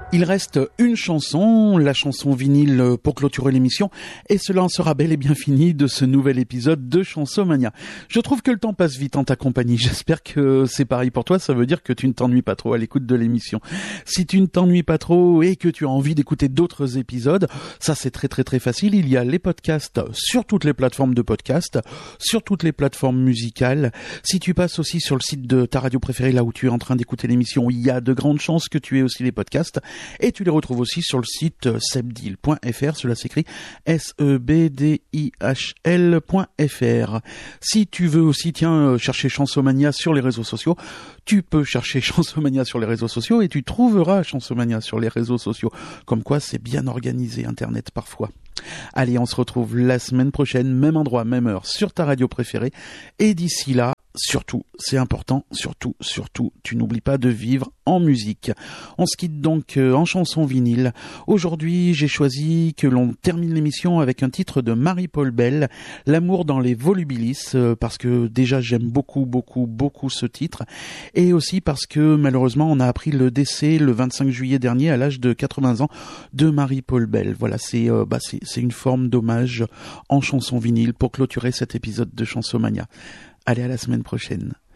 Il reste une chanson, la chanson vinyle pour clôturer l'émission, et cela en sera bel et bien fini de ce nouvel épisode de Chansomania. Je trouve que le temps passe vite en ta compagnie, j'espère que c'est pareil pour toi, ça veut dire que tu ne t'ennuies pas trop à l'écoute de l'émission. Si tu ne t'ennuies pas trop et que tu as envie d'écouter d'autres épisodes, ça c'est très très très facile, il y a les podcasts sur toutes les plateformes de podcast, sur toutes les plateformes musicales. Si tu passes aussi sur le site de ta radio préférée, là où tu es en train d'écouter l'émission, il y a de grandes chances que tu aies aussi les podcasts. Et tu les retrouves aussi sur le site sebdil.fr, cela s'écrit sebdil.fr. Si tu veux aussi, chercher Chansomania sur les réseaux sociaux, tu peux chercher Chansomania sur les réseaux sociaux et tu trouveras Chansomania sur les réseaux sociaux. Comme quoi, c'est bien organisé, Internet, parfois. Allez, on se retrouve la semaine prochaine, même endroit, même heure, sur ta radio préférée. Et d'ici là, surtout, c'est important, surtout, tu n'oublies pas de vivre en musique. On se quitte donc en chanson vinyle. Aujourd'hui, j'ai choisi que l'on termine l'émission avec un titre de Marie-Paul Bell, L'amour dans les volubilis, parce que déjà j'aime beaucoup ce titre, et aussi parce que malheureusement on a appris le décès le 25 juillet dernier à l'âge de 80 ans de Marie-Paul Bell. Voilà, c'est une forme d'hommage en chanson vinyle pour clôturer cet épisode de Chansomania. Allez, à la semaine prochaine.